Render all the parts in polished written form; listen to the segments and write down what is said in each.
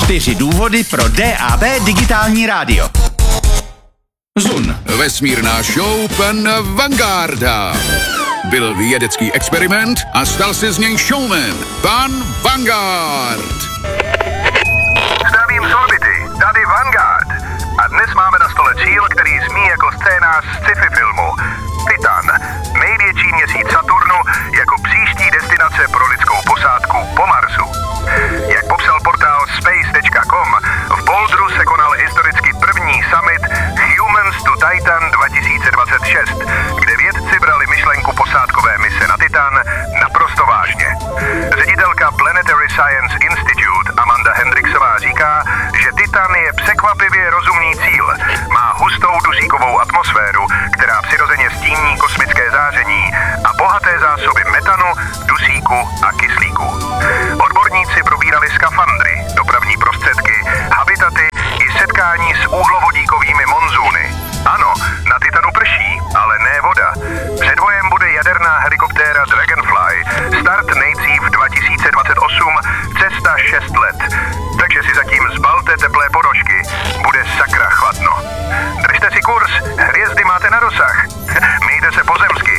4 důvody pro DAB digitální rádio. Zun. Vesmírná show pan Vangarda. Byl vědecký experiment a stal se z něj showman. Pan Vanguard. Zdravím z orbity, tady Vanguard. A dnes máme na stole cíl, který zní jako scénář z sci-fi filmu. Titan, největší měsíc Saturnu, jako příští destinace pro lidskou posádku po Marsu. Jak popsal portál space.com, v Boulderu se konal historicky první summit Humans to Titan 2026, kde vědci brali myšlenku posádkové mise na Titan naprosto vážně. Ředitelka Planetary Science Institute Amanda Hendricksová říká, že Titan je překvapivě rozumný cíl. Má hustou dusíkovou atmosféru, která přirozeně stíní kosmické záření a bohaté zásoby metanu, dusíku a kyslíku. Odborníci probírali skafandry, dopravní prostředky, habitaty i setkání s úhlovodíkovými monzúny. Ano, na Titanu prší, ale ne voda. Předvojem bude jaderná helikoptéra Dragonfly, start nejdřív 2028, cesta 6 let. Takže si zatím zbalte teplé ponožky, bude sakra chladno. Držte si kurz, hvězdy máte na dosah. Mějte se pozemsky.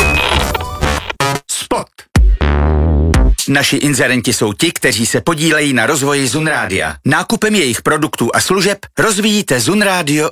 Spot. Naši inzerenti jsou ti, kteří se podílejí na rozvoji Zun Rádia. Nákupem jejich produktů a služeb rozvíjíte Zun Rádio